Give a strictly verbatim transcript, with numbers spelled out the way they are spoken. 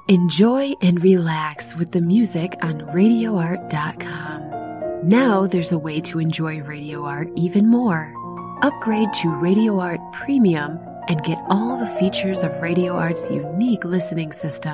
Enjoy and relax with the music on radio art dot com. Now there's a way to enjoy Radio Art even more. Upgrade to Radio Art Premium and get all the features of Radio Art's unique listening system.